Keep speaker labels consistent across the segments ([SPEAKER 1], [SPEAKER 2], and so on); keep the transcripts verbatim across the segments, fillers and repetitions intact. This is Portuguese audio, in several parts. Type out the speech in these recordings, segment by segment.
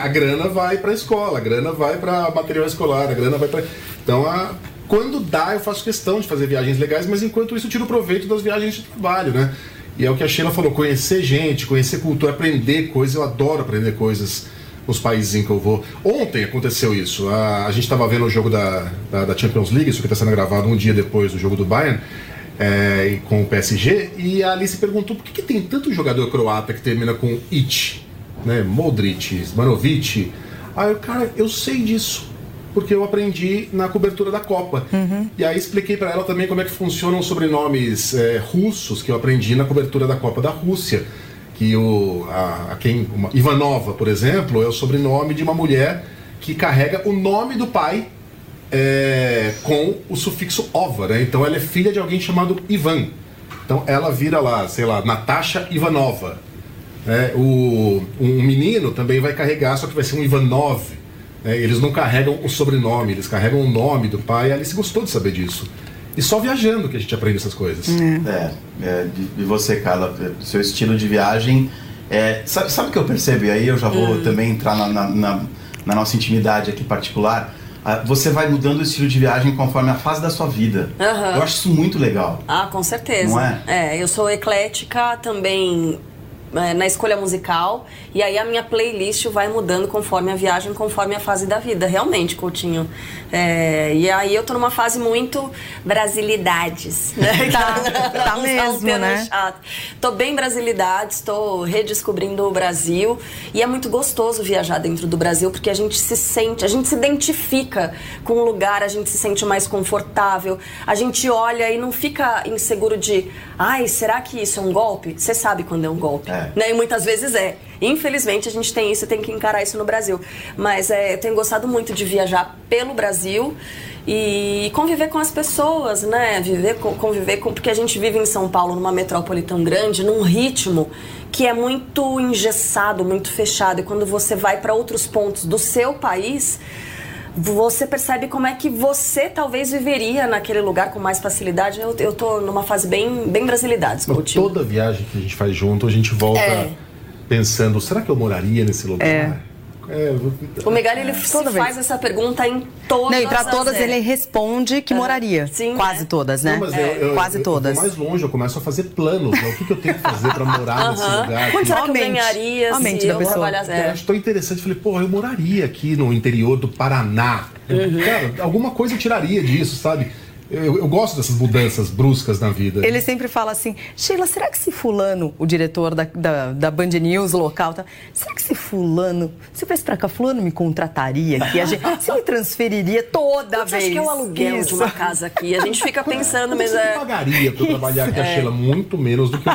[SPEAKER 1] a grana vai para a escola, a grana vai para material escolar, a grana vai para... Então, a... quando dá, eu faço questão de fazer viagens legais, mas enquanto isso eu tiro proveito das viagens de trabalho, né? E é o que a Sheila falou, conhecer gente, conhecer cultura, aprender coisas, eu adoro aprender coisas nos países em que eu vou. Ontem aconteceu isso, a, a gente estava vendo o jogo da, da, da Champions League, isso que está sendo gravado um dia depois do jogo do Bayern, é, com o P S G, e a Alice perguntou por que, que tem tanto jogador croata que termina com Ić, né? Modric, Manovic. Aí eu, cara, eu sei disso, porque eu aprendi na cobertura da Copa. Uhum. E aí expliquei para ela também como é que funcionam os sobrenomes é, russos, que eu aprendi na cobertura da Copa da Rússia. Que o, a, a quem, uma, Ivanova, por exemplo, é o sobrenome de uma mulher que carrega o nome do pai é, com o sufixo ova, né? Então ela é filha de alguém chamado Ivan. Então ela vira lá, sei lá, Natasha Ivanova. É, o, um menino também vai carregar, só que vai ser um Ivanov. É, eles não carregam o sobrenome, eles carregam o nome do pai. A Alice gostou de saber disso. E só viajando que a gente aprende essas coisas.
[SPEAKER 2] É, é de, de você, Carla, seu estilo de viagem. É, sabe, sabe o que eu percebo? E aí eu já vou hum. também entrar na, na, na, na nossa intimidade aqui particular. Ah, você vai mudando o estilo de viagem conforme a fase da sua vida. Uhum. Eu acho isso muito legal.
[SPEAKER 3] Ah, com certeza.
[SPEAKER 2] Não é?
[SPEAKER 3] É, eu sou eclética também na escolha musical, e aí a minha playlist vai mudando conforme a viagem, conforme a fase da vida, realmente, Coutinho. É, e aí eu tô numa fase muito brasilidades, né?
[SPEAKER 4] Tá, tá mesmo, né?
[SPEAKER 3] Chato. Tô bem brasilidades, tô redescobrindo o Brasil, e é muito gostoso viajar dentro do Brasil, porque a gente se sente, a gente se identifica com o lugar, a gente se sente mais confortável, a gente olha e não fica inseguro de, ai, será que isso é um golpe? Você sabe quando é um golpe. É. Né? E muitas vezes é. Infelizmente a gente tem isso e tem que encarar isso no Brasil. Mas é, eu tenho gostado muito de viajar pelo Brasil e conviver com as pessoas, né? Viver, conviver com... Porque a gente vive em São Paulo, numa metrópole tão grande, num ritmo que é muito engessado, muito fechado. E quando você vai para outros pontos do seu país, você percebe como é que você talvez viveria naquele lugar com mais facilidade. Eu, eu tô numa fase bem, bem brasilidade.
[SPEAKER 1] Toda viagem que a gente faz junto, a gente volta é. pensando, será que eu moraria nesse lugar?
[SPEAKER 4] É.
[SPEAKER 3] É, o Megali, ele se faz vez. essa pergunta em todas
[SPEAKER 4] Não, e para
[SPEAKER 3] as
[SPEAKER 4] todas
[SPEAKER 3] é.
[SPEAKER 4] ele responde que moraria.
[SPEAKER 3] Sim,
[SPEAKER 4] Quase
[SPEAKER 3] é.
[SPEAKER 4] todas, né?
[SPEAKER 1] Não, mas
[SPEAKER 4] é.
[SPEAKER 1] eu, eu,
[SPEAKER 4] Quase
[SPEAKER 1] eu,
[SPEAKER 4] todas.
[SPEAKER 1] Eu vou mais longe, eu começo a fazer planos. Né? O que, que eu tenho que fazer para morar uh-huh. nesse lugar?
[SPEAKER 3] Quanto será que eu ganharia
[SPEAKER 4] se
[SPEAKER 3] se
[SPEAKER 4] eu
[SPEAKER 3] eu trabalhasse?
[SPEAKER 1] É. Eu acho tão interessante. Falei, porra, eu moraria aqui no interior do Paraná. Uhum. Cara, alguma coisa eu tiraria disso, sabe? Eu, eu gosto dessas mudanças bruscas na vida.
[SPEAKER 4] Ele sempre fala assim, Sheila, será que se fulano, o diretor da, da, da Band News local, tá, será que se fulano, se eu viesse pra cá, fulano me contrataria aqui? A gente, você me transferiria toda
[SPEAKER 3] Você
[SPEAKER 4] vez?
[SPEAKER 3] Acho que é o aluguel Isso. de uma casa aqui. A gente fica pensando,
[SPEAKER 1] Quanto
[SPEAKER 3] mas
[SPEAKER 1] você
[SPEAKER 3] é...
[SPEAKER 1] pagaria pra eu trabalhar aqui, é. a Sheila? Muito menos do que eu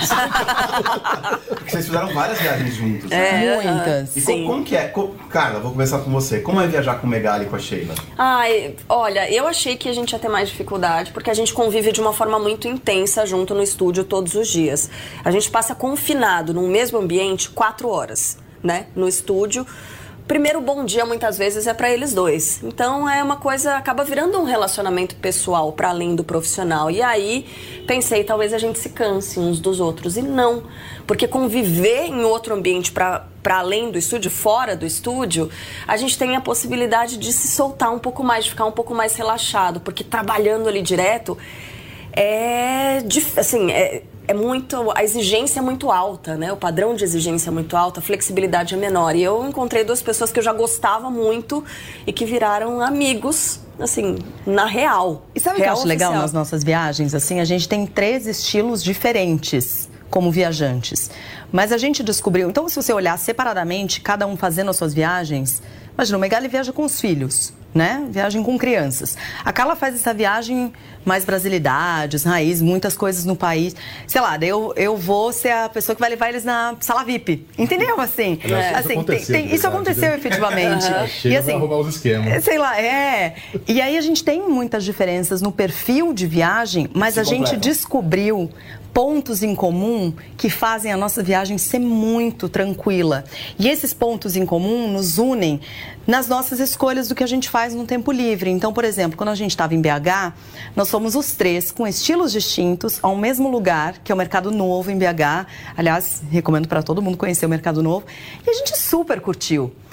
[SPEAKER 2] Porque vocês fizeram várias viagens juntos.
[SPEAKER 4] É,
[SPEAKER 2] né?
[SPEAKER 4] muitas.
[SPEAKER 2] E como, como que é? Como, Carla, vou começar com você. Como é viajar com o Megali e com a Sheila?
[SPEAKER 3] Ai, olha, eu achei que a gente ia ter mais dificuldade, porque a gente convive de uma forma muito intensa junto no estúdio todos os dias. A gente passa confinado num mesmo ambiente quatro horas, né, no estúdio. Primeiro bom dia, muitas vezes, é para eles dois. Então, é uma coisa, acaba virando um relacionamento pessoal para além do profissional. E aí, pensei, talvez a gente se canse uns dos outros. E não, porque conviver em outro ambiente para para além do estúdio, fora do estúdio, a gente tem a possibilidade de se soltar um pouco mais, de ficar um pouco mais relaxado, porque trabalhando ali direto, é, assim, é, é muito, a exigência é muito alta, né? O padrão de exigência é muito alto, a flexibilidade é menor. E eu encontrei duas pessoas que eu já gostava muito e que viraram amigos, assim, na real.
[SPEAKER 4] E sabe o que eu acho legal nas nossas viagens? Assim, a gente tem três estilos diferentes como viajantes. Mas a gente descobriu... Então, se você olhar separadamente, cada um fazendo as suas viagens... Imagina, o Megali viaja com os filhos, né? Viagem com crianças. A Carla faz essa viagem mais brasilidades, raiz, muitas coisas no país. Sei lá, eu, eu vou ser a pessoa que vai levar eles na sala V I P. Entendeu? Assim,
[SPEAKER 1] é,
[SPEAKER 4] assim
[SPEAKER 1] isso aconteceu,
[SPEAKER 4] tem, tem, isso aconteceu né? efetivamente.
[SPEAKER 1] Chega e assim, roubar os esquemas.
[SPEAKER 4] Sei lá, é. E aí a gente tem muitas diferenças no perfil de viagem, mas Se a completam. gente descobriu pontos em comum que fazem a nossa viagem ser muito tranquila. E esses pontos em comum nos unem nas nossas escolhas do que a gente faz no tempo livre. Então, por exemplo, quando a gente estava em B H, nós fomos os três com estilos distintos ao mesmo lugar, que é o Mercado Novo em B H. Aliás, recomendo para todo mundo conhecer o Mercado Novo. E a gente super curtiu.